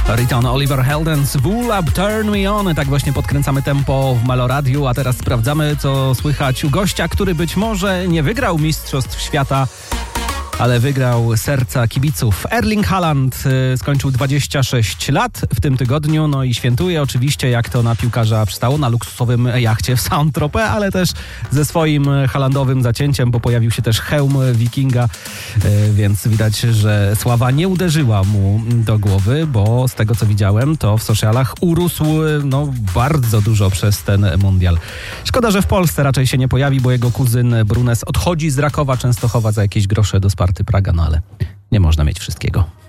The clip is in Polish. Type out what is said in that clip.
Riton, Oliver Heldens, Wool Up, Turn Me On. Tak właśnie podkręcamy tempo w Meloradiu, a teraz sprawdzamy, co słychać u gościa, który być może nie wygrał Mistrzostw Świata, ale wygrał serca kibiców. Erling Haaland skończył 26 lat w tym tygodniu, no i świętuje oczywiście, jak to na piłkarza przystało, na luksusowym jachcie w Saint-Tropez, ale też ze swoim haalandowym zacięciem, bo pojawił się też hełm wikinga, więc widać, że sława nie uderzyła mu do głowy, bo z tego, co widziałem, to w socialach urósł bardzo dużo przez ten mundial. Szkoda, że w Polsce raczej się nie pojawi, bo jego kuzyn Brunes odchodzi z Rakowa Częstochowa za jakieś grosze do Sparty Praga, no ale nie można mieć wszystkiego.